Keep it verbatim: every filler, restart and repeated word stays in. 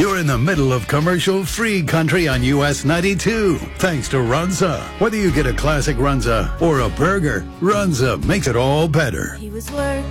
You're in the middle of commercial-free country on U S ninety-two. Thanks to Runza. Whether you get a classic Runza or a burger, Runza makes it all better. He was working